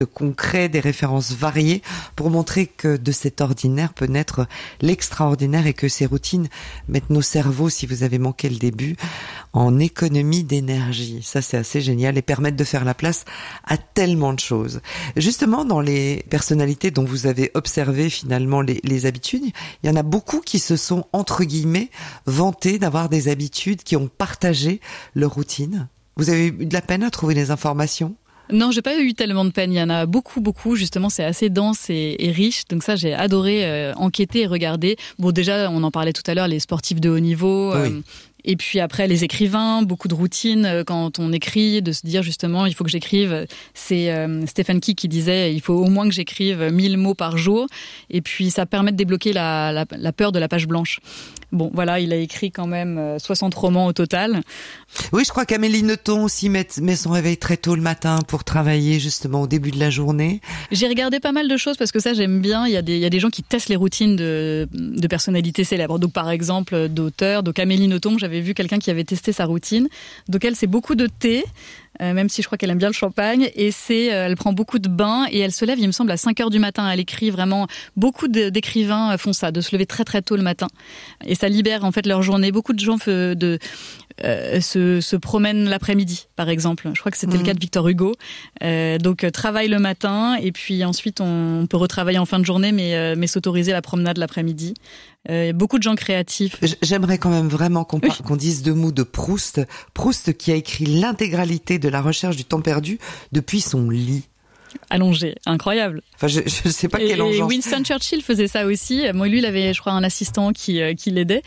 qu'on crée des références variées pour montrer que de cet ordinaire peut naître l'extraordinaire et que ces routines mettent nos cerveaux, si vous avez manqué le début, en économie d'énergie. Ça, c'est assez génial et permettent de faire la place à tellement de choses. Justement, dans les personnalités dont vous avez observé finalement les habitudes, il y en a beaucoup qui se sont, entre guillemets, vantés d'avoir des habitudes, qui ont partagé leur routine. Vous avez eu de la peine à trouver les informations ? Non, j'ai pas eu tellement de peine. Il y en a beaucoup. Justement, c'est assez dense et riche. Donc ça, j'ai adoré enquêter et regarder. Bon, déjà, on en parlait tout à l'heure, les sportifs de haut niveau. Oui. Et puis après, les écrivains, beaucoup de routines quand on écrit, de se dire justement, il faut que j'écrive. C'est Stephen King qui disait, il faut au moins que j'écrive 1000 mots par jour. Et puis, ça permet de débloquer la peur de la page blanche. Bon, voilà, il a écrit quand même 60 romans au total. Oui, je crois qu'Amélie Nothomb aussi met son réveil très tôt le matin pour travailler justement au début de la journée. J'ai regardé pas mal de choses parce que ça, j'aime bien. Il y a des gens qui testent les routines de personnalités célèbres. Donc, par exemple, d'auteurs. Donc, Amélie Nothomb, j'avais vu quelqu'un qui avait testé sa routine. Donc, elle, c'est beaucoup de thé. Même si je crois qu'elle aime bien le champagne, et elle prend beaucoup de bains, et elle se lève, il me semble, à 5 heures du matin. Elle écrit vraiment, beaucoup d'écrivains font ça, de se lever très très tôt le matin. Et ça libère en fait leur journée. Beaucoup de gens se promènent l'après-midi, par exemple. Je crois que c'était le cas de Victor Hugo. Donc, travaille le matin, et puis ensuite, on peut retravailler en fin de journée, mais s'autoriser la promenade l'après-midi. Beaucoup de gens créatifs. J'aimerais quand même vraiment qu'on dise deux mots de Proust. Proust qui a écrit l'intégralité de La Recherche du temps perdu depuis son lit. Allongé, incroyable. Enfin, je sais pas quel engeance. Et Winston Churchill faisait ça aussi. Moi, lui, il avait, je crois, un assistant qui l'aidait.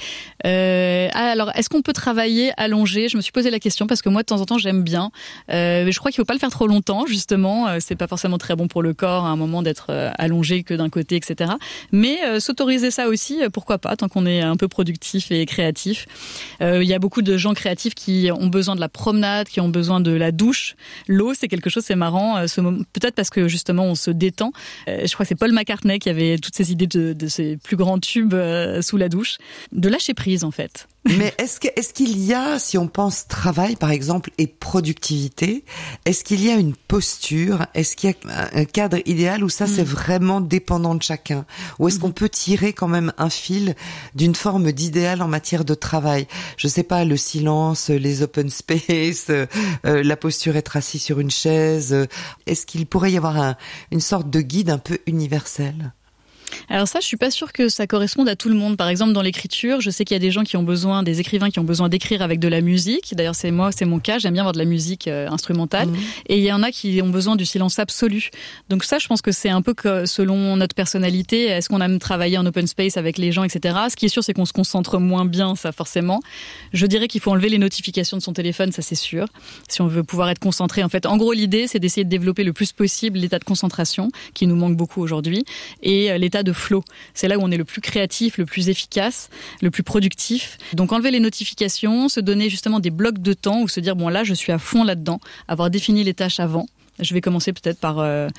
Alors, est-ce qu'on peut travailler allongé ? Je me suis posé la question parce que moi, de temps en temps, j'aime bien. Je crois qu'il faut pas le faire trop longtemps, justement. C'est pas forcément très bon pour le corps à un moment d'être allongé que d'un côté, etc. Mais s'autoriser ça aussi, pourquoi pas, tant qu'on est un peu productif et créatif. Il y a beaucoup de gens créatifs qui ont besoin de la promenade, qui ont besoin de la douche. L'eau, c'est quelque chose, c'est marrant. Peut-être parce que justement on se détend. Je crois que c'est Paul McCartney qui avait toutes ces idées de ces plus grands tubes sous la douche. De lâcher prise en fait. Mais est-ce qu'il y a, si on pense travail par exemple et productivité, est-ce qu'il y a une posture, est-ce qu'il y a un cadre idéal où ça c'est vraiment dépendant de chacun? Ou est-ce qu'on peut tirer quand même un fil d'une forme d'idéal en matière de travail? Je sais pas, le silence, les open space, la posture, être assis sur une chaise. Est-ce qu'il pourrait y avoir une sorte de guide un peu universel? Alors ça, je suis pas sûre que ça corresponde à tout le monde. Par exemple, dans l'écriture, je sais qu'il y a des gens qui ont besoin, des écrivains qui ont besoin d'écrire avec de la musique. D'ailleurs, c'est mon cas. J'aime bien avoir de la musique instrumentale. Et il y en a qui ont besoin du silence absolu. Donc ça, je pense que c'est un peu que selon notre personnalité. Est-ce qu'on aime travailler en open space avec les gens, etc. Ce qui est sûr, c'est qu'on se concentre moins bien, ça forcément. Je dirais qu'il faut enlever les notifications de son téléphone, ça c'est sûr. Si on veut pouvoir être concentré, en fait, en gros, l'idée, c'est d'essayer de développer le plus possible l'état de concentration, qui nous manque beaucoup aujourd'hui, et l'état de flow. C'est là où on est le plus créatif, le plus efficace, le plus productif. Donc enlever les notifications, se donner justement des blocs de temps où se dire bon là je suis à fond là-dedans, avoir défini les tâches avant. Je vais commencer peut-être par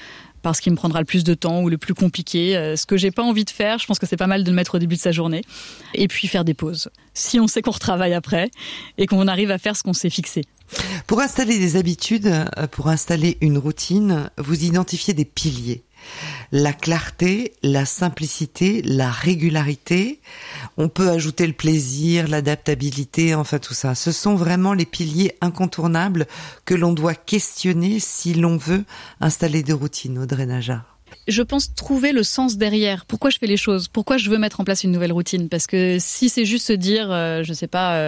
ce qui me prendra le plus de temps ou le plus compliqué. Ce que j'ai pas envie de faire, je pense que c'est pas mal de le mettre au début de sa journée. Et puis faire des pauses. Si on sait qu'on retravaille après et qu'on arrive à faire ce qu'on s'est fixé. Pour installer des habitudes, pour installer une routine, vous identifiez des piliers. La clarté, la simplicité, la régularité. On peut ajouter le plaisir, l'adaptabilité, enfin tout ça. Ce sont vraiment les piliers incontournables que l'on doit questionner si l'on veut installer des routines, Audrey Najjar. Je pense trouver le sens derrière. Pourquoi je fais les choses ? Pourquoi je veux mettre en place une nouvelle routine ? Parce que si c'est juste se dire, je sais pas,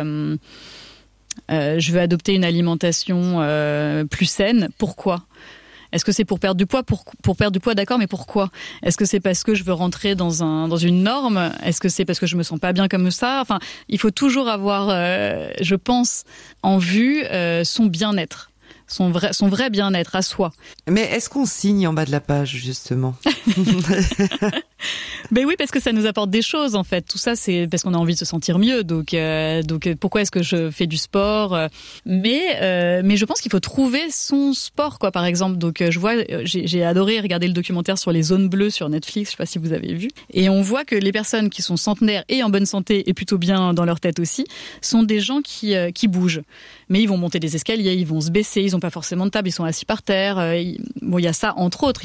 je veux adopter une alimentation plus saine, pourquoi ? Est-ce que c'est pour perdre du poids ? Pour perdre du poids, d'accord, mais pourquoi ? Est-ce que c'est parce que je veux rentrer dans une norme ? Est-ce que c'est parce que je me sens pas bien comme ça ? Enfin, il faut toujours avoir, je pense, en vue son bien-être. Son vrai bien-être à soi. Mais est-ce qu'on signe en bas de la page, justement ? Ben oui, parce que ça nous apporte des choses, en fait. Tout ça, c'est parce qu'on a envie de se sentir mieux. Donc pourquoi est-ce que je fais du sport ? Mais je pense qu'il faut trouver son sport, quoi, par exemple. Donc, j'ai adoré regarder le documentaire sur les zones bleues sur Netflix. Je sais pas si vous avez vu. Et on voit que les personnes qui sont centenaires et en bonne santé et plutôt bien dans leur tête aussi, sont des gens qui bougent. Mais ils vont monter des escaliers, ils vont se baisser, ils ont pas forcément de table, ils sont assis par terre. Bon, il y a ça, entre autres.